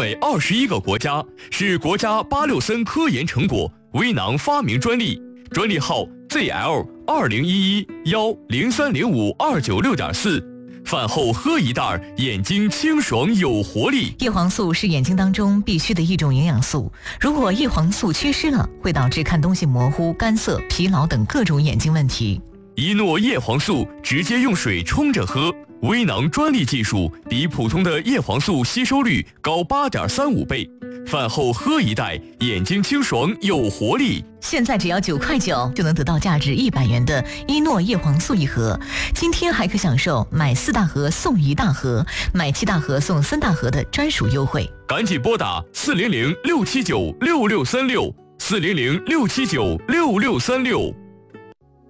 美21个国家，是国家863科研成果微囊发明专利，专利号 ZL201110305296.4。饭后喝一袋，眼睛清爽有活力。 叶黄素是眼睛当中必需的一种营养素，如果叶黄素缺失了，会导致看东西模糊、干涩、疲劳等各种眼睛问题。 一诺叶黄素直接用水冲着喝，微囊专利技术比普通的叶黄素吸收率高8.35倍。饭后喝一袋，眼睛清爽有活力。 现在只要9块9就能得到价值100元的一诺叶黄素一盒，今天还可享受买4大盒送1大盒，买7大盒送3大盒的专属优惠。 赶紧拨打400-679-6636，400-679-6636。